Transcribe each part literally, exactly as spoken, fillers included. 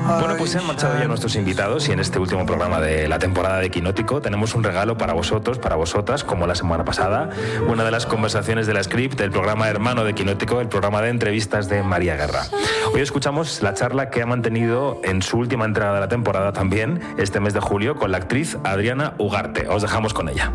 Bueno, pues se han marchado ya nuestros invitados y en este último programa de la temporada de Quinótico tenemos un regalo para vosotros, para vosotras, como la semana pasada, una de las conversaciones de la Script, del programa hermano de Quinótico, el programa de entrevistas de María Guerra. Hoy escuchamos la charla que ha mantenido en su última entrega de la temporada también, este mes de julio, con la actriz Adriana Ugarte. Os dejamos con ella.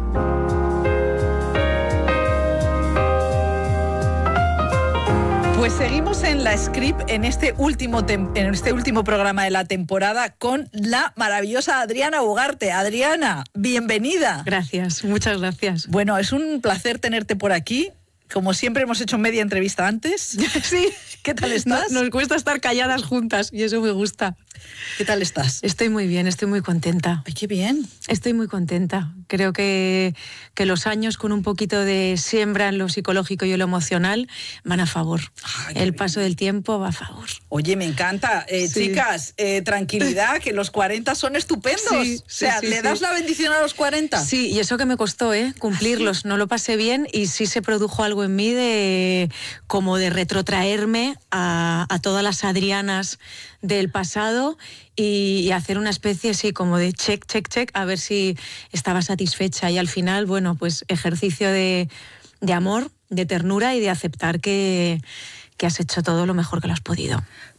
Pues seguimos en la Script en este último tem- en este último programa de la temporada con la maravillosa Adriana Ugarte. Adriana, bienvenida. Gracias, muchas gracias. Bueno, es un placer tenerte por aquí. Como siempre hemos hecho media entrevista antes. Sí. ¿Qué tal estás? No, nos cuesta estar calladas juntas y eso me gusta. ¿Qué tal estás? Estoy muy bien, estoy muy contenta. Ay, qué bien. Estoy muy contenta. Creo que, que los años con un poquito de siembra en lo psicológico y en lo emocional van a favor. Ay, El paso bien. del tiempo va a favor. Oye, me encanta. Eh, sí. Chicas, eh, tranquilidad, que los cuarenta son estupendos. Sí, o sea, sí, sí, ¿le das sí. la bendición a los cuarenta? Sí, y eso que me costó, ¿eh? Cumplirlos. ¿Sí? No lo pasé bien y sí se produjo algo en mí de como de retrotraerme a, a todas las Adrianas del pasado y, y hacer una especie así como de check, check, check, a ver si estaba satisfecha. Y al final, bueno, pues ejercicio de, de amor, de ternura y de aceptar que, que has hecho todo lo mejor que lo has podido.